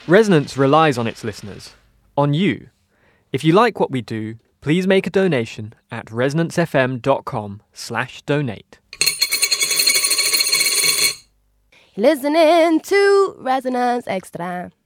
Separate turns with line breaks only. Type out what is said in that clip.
Resonance relies on its listeners, on you. If you like what we do, please make a donation at resonancefm.com/donate.
Listening to Resonance Extra.